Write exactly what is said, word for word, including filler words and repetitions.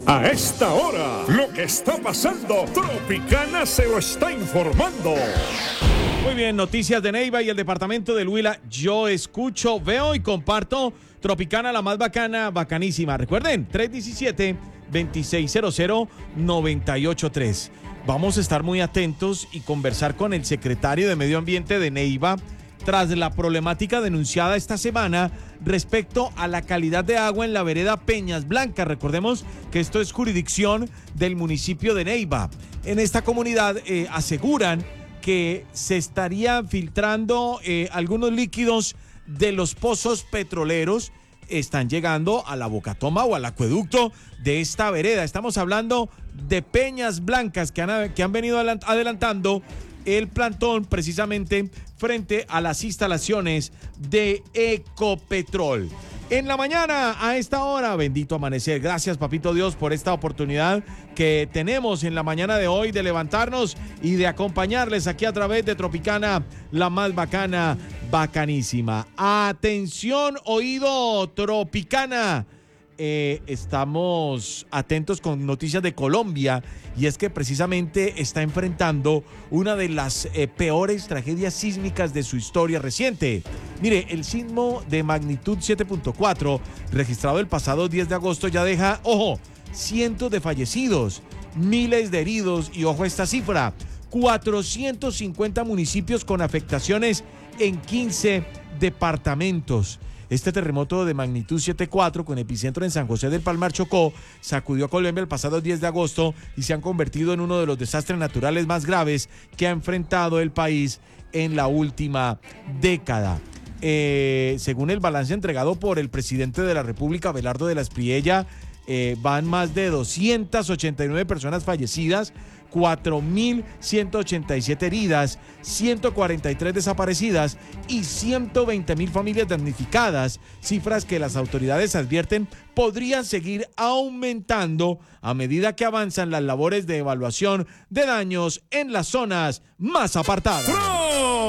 A esta hora, lo que está pasando, Tropicana se lo está informando. Muy bien, noticias de Neiva y el departamento del Huila. Yo escucho, veo y comparto Tropicana, la más bacana, bacanísima. Recuerden, tres uno siete, dos seis cero cero, nueve ocho tres. Vamos a estar muy atentos y conversar con el secretario de Medio Ambiente de Neiva tras la problemática denunciada esta semana respecto a la calidad de agua en la vereda Peñas Blancas. Recordemos que esto es jurisdicción del municipio de Neiva. En esta comunidad eh, aseguran que se estarían filtrando eh, algunos líquidos de los pozos petroleros, están llegando a la bocatoma o al acueducto de esta vereda. Estamos hablando de Peñas Blancas que han, que han venido adelantando el plantón precisamente frente a las instalaciones de Ecopetrol. En la mañana, a esta hora, bendito amanecer. Gracias, papito Dios, por esta oportunidad que tenemos en la mañana de hoy de levantarnos y de acompañarles aquí a través de Tropicana, la más bacana, bacanísima. Atención, oído, Tropicana. Eh, estamos atentos con noticias de Colombia, y es que precisamente está enfrentando una de las eh, peores tragedias sísmicas de su historia reciente. Mire, el sismo de magnitud siete punto cuatro registrado el pasado diez de agosto ya deja, ojo, cientos de fallecidos, miles de heridos y ojo a esta cifra, cuatrocientos cincuenta municipios con afectaciones en quince departamentos. Este terremoto de magnitud siete punto cuatro con epicentro en San José del Palmar, Chocó, sacudió a Colombia el pasado diez de agosto y se han convertido en uno de los desastres naturales más graves que ha enfrentado el país en la última década. Eh, según el balance entregado por el presidente de la República, Abelardo de la Espriella, eh, van más de doscientas ochenta y nueve personas fallecidas, cuatro mil ciento ochenta y siete heridas, ciento cuarenta y tres desaparecidas y ciento veinte mil familias damnificadas, cifras que las autoridades advierten podrían seguir aumentando a medida que avanzan las labores de evaluación de daños en las zonas más apartadas.